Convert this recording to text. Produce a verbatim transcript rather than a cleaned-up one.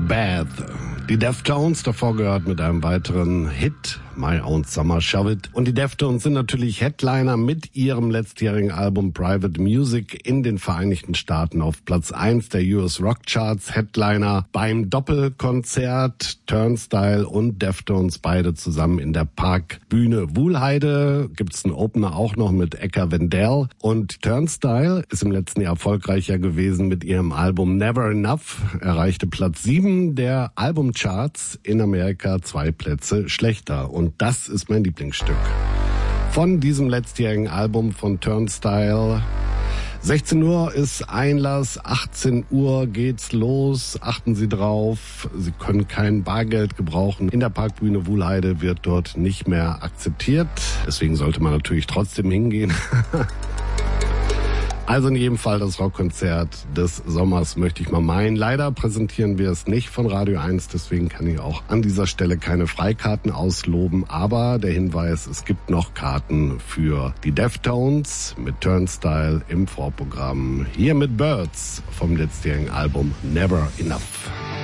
Bad. Die Deftones, davor gehört mit einem weiteren Hit, My Own Summer Shove It. Und die Deftones sind natürlich Headliner mit ihrem letztjährigen Album Private Music in den Vereinigten Staaten auf Platz eins der U S Rock Charts. Headliner beim Doppelkonzert, Turnstile und Deftones beide zusammen in der Parkbühne Wuhlheide. Gibt's einen Opener auch noch mit Eka Wendell. Und Turnstile ist im letzten Jahr erfolgreicher gewesen mit ihrem Album Never Enough. Erreichte Platz sieben der Albumcharts in Amerika, zwei Plätze schlechter. Und das ist mein Lieblingsstück von diesem letztjährigen Album von Turnstile. sechzehn Uhr ist Einlass, achtzehn Uhr geht's los. Achten Sie drauf, Sie können kein Bargeld gebrauchen. In der Parkbühne Wuhlheide wird dort nicht mehr akzeptiert. Deswegen sollte man natürlich trotzdem hingehen. Also in jedem Fall das Rockkonzert des Sommers, möchte ich mal meinen. Leider präsentieren wir es nicht von Radio eins, deswegen kann ich auch an dieser Stelle keine Freikarten ausloben. Aber der Hinweis, es gibt noch Karten für die Deftones mit Turnstile im Vorprogramm. Hier mit Birds vom letztjährigen Album Never Enough.